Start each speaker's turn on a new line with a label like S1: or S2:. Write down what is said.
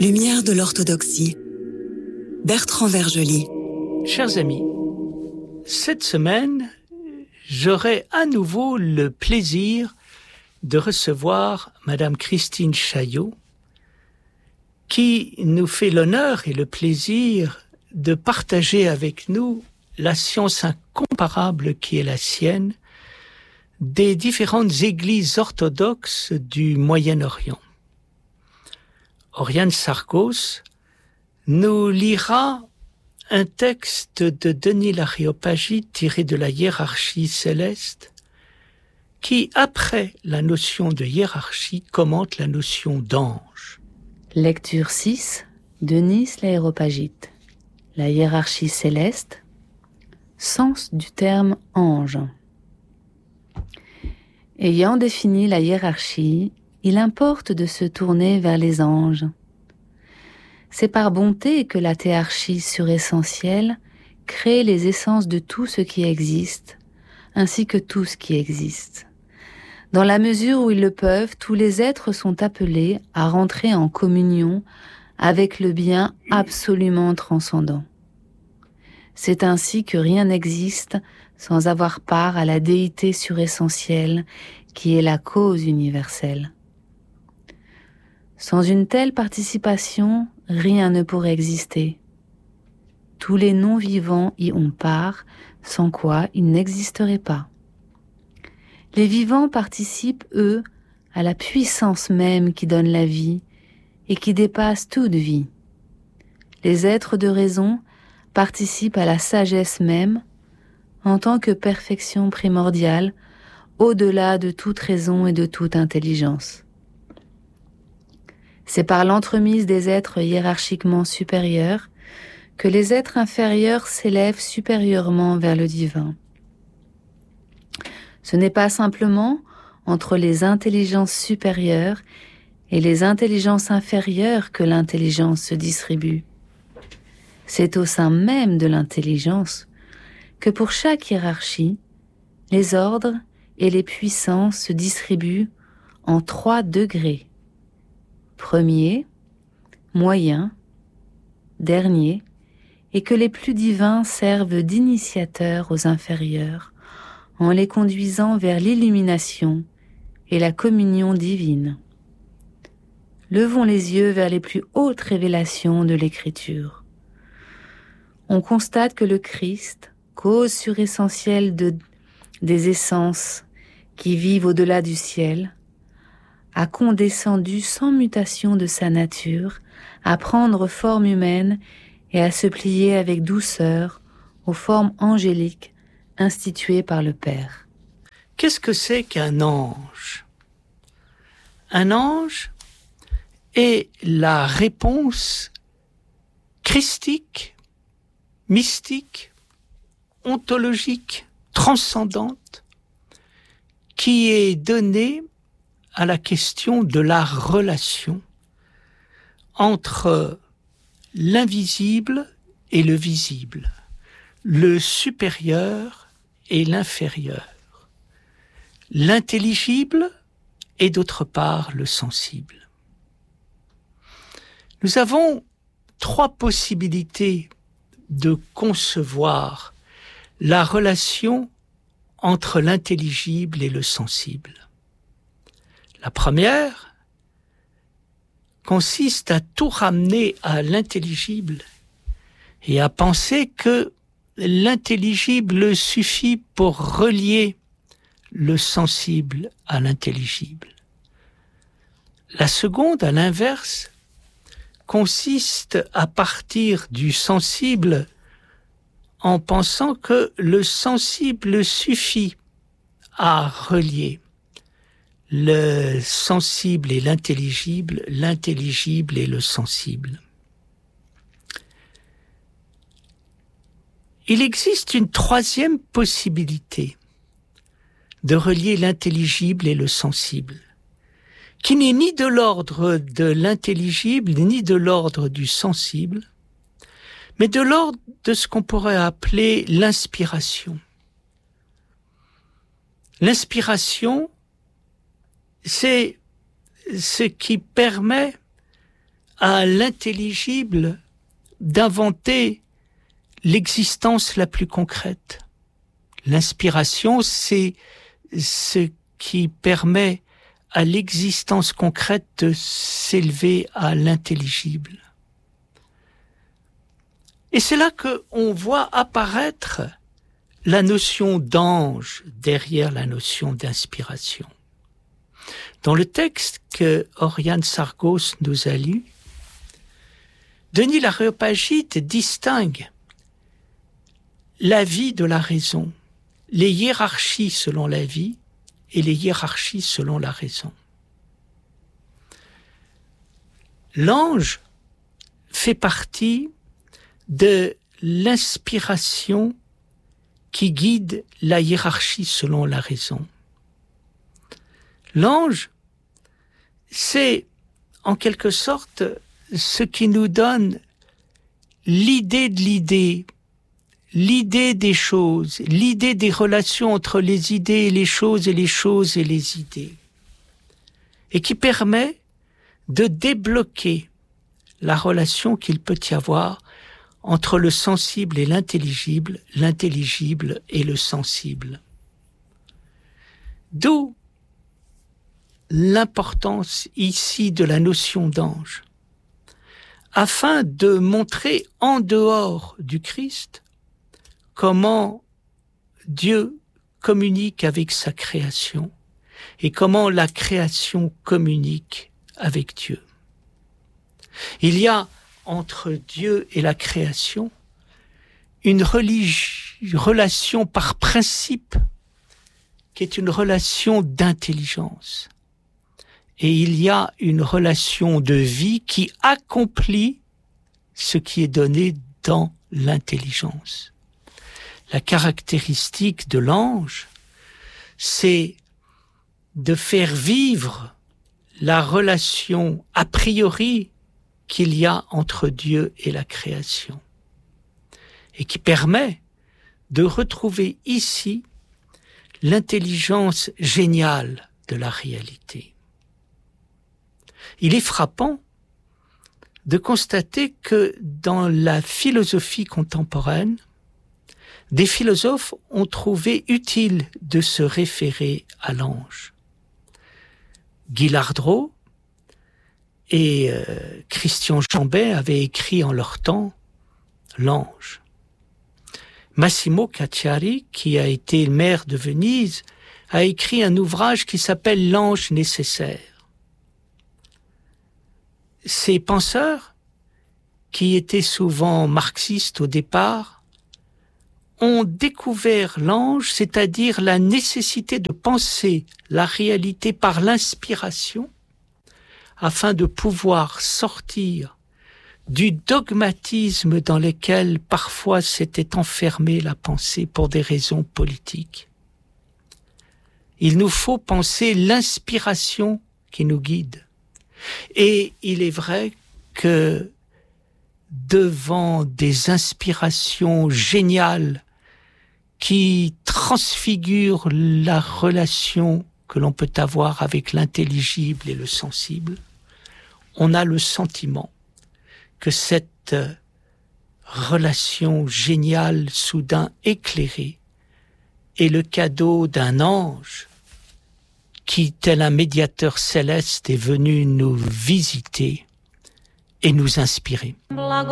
S1: Lumière de l'orthodoxie. Bertrand Vergely.
S2: Chers amis, cette semaine, j'aurai à nouveau le plaisir de recevoir Madame Christine Chaillot, qui nous fait l'honneur et le plaisir de partager avec nous la science incomparable qui est la sienne des différentes églises orthodoxes du Moyen-Orient. Oriane Sargos nous lira un texte de Denis l'Aréopagite tiré de la hiérarchie céleste qui, après la notion de hiérarchie, commente la notion d'ange.
S3: Lecture 6, Denis l'Aréopagite. La hiérarchie céleste. Sens du terme ange. Ayant défini la hiérarchie, il importe de se tourner vers les anges. C'est par bonté que la théarchie suressentielle crée les essences de tout ce qui existe, ainsi que tout ce qui existe. Dans la mesure où ils le peuvent, tous les êtres sont appelés à rentrer en communion avec le bien absolument transcendant. C'est ainsi que rien n'existe sans avoir part à la déité suressentielle qui est la cause universelle. Sans une telle participation, rien ne pourrait exister. Tous les non-vivants y ont part, sans quoi ils n'existeraient pas. Les vivants participent, eux, à la puissance même qui donne la vie et qui dépasse toute vie. Les êtres de raison participent à la sagesse même en tant que perfection primordiale, au-delà de toute raison et de toute intelligence. C'est par l'entremise des êtres hiérarchiquement supérieurs que les êtres inférieurs s'élèvent supérieurement vers le divin. Ce n'est pas simplement entre les intelligences supérieures et les intelligences inférieures que l'intelligence se distribue. C'est au sein même de l'intelligence que pour chaque hiérarchie, les ordres et les puissances se distribuent en 3 degrés. Premier, moyen, dernier, et que les plus divins servent d'initiateurs aux inférieurs, en les conduisant vers l'illumination et la communion divine. Levons les yeux vers les plus hautes révélations de l'Écriture. On constate que le Christ, cause suressentielle des essences qui vivent au-delà du ciel, a condescendu sans mutation de sa nature à prendre forme humaine et à se plier avec douceur aux formes angéliques instituées par le Père.
S2: Qu'est-ce que c'est qu'un ange ? Un ange est la réponse christique, mystique, ontologique, transcendante, qui est donnée à la question de la relation entre l'invisible et le visible, le supérieur et l'inférieur, l'intelligible et d'autre part le sensible. Nous avons 3 possibilités de concevoir la relation entre l'intelligible et le sensible. La première consiste à tout ramener à l'intelligible et à penser que l'intelligible suffit pour relier le sensible à l'intelligible. La seconde, à l'inverse, consiste à partir du sensible en pensant que le sensible suffit à relier le sensible et l'intelligible et le sensible. Il existe une 3e possibilité de relier l'intelligible et le sensible, qui n'est ni de l'ordre de l'intelligible ni de l'ordre du sensible, mais de l'ordre de ce qu'on pourrait appeler l'inspiration. L'inspiration, c'est ce qui permet à l'intelligible d'inventer l'existence la plus concrète. L'inspiration, c'est ce qui permet à l'existence concrète de s'élever à l'intelligible. Et c'est là qu'on voit apparaître la notion d'ange derrière la notion d'inspiration. Dans le texte que Oriane Sargos nous a lu, Denis l'Aréopagite distingue la vie de la raison, les hiérarchies selon la vie et les hiérarchies selon la raison. L'ange fait partie de l'inspiration qui guide la hiérarchie selon la raison. L'ange, c'est en quelque sorte ce qui nous donne l'idée de l'idée, l'idée des choses, l'idée des relations entre les idées et les choses et les choses et les idées, et qui permet de débloquer la relation qu'il peut y avoir entre le sensible et l'intelligible et le sensible. D'où l'importance ici de la notion d'ange, afin de montrer en dehors du Christ comment Dieu communique avec sa création et comment la création communique avec Dieu. Il y a entre Dieu et la création une relation par principe qui est une relation d'intelligence. Et il y a une relation de vie qui accomplit ce qui est donné dans l'intelligence. La caractéristique de l'ange, c'est de faire vivre la relation a priori qu'il y a entre Dieu et la création, et qui permet de retrouver ici l'intelligence géniale de la réalité. Il est frappant de constater que dans la philosophie contemporaine, des philosophes ont trouvé utile de se référer à l'ange. Guy Lardreau et Christian Jambet avaient écrit en leur temps l'ange. Massimo Cacciari, qui a été maire de Venise, a écrit un ouvrage qui s'appelle L'ange nécessaire. Ces penseurs, qui étaient souvent marxistes au départ, ont découvert l'ange, c'est-à-dire la nécessité de penser la réalité par l'inspiration, afin de pouvoir sortir du dogmatisme dans lequel parfois s'était enfermée la pensée pour des raisons politiques. Il nous faut penser l'inspiration qui nous guide. Et il est vrai que devant des inspirations géniales qui transfigurent la relation que l'on peut avoir avec l'intelligible et le sensible, on a le sentiment que cette relation géniale, soudain éclairée, est le cadeau d'un ange qui, tel un médiateur céleste, est venu nous visiter et nous inspirer.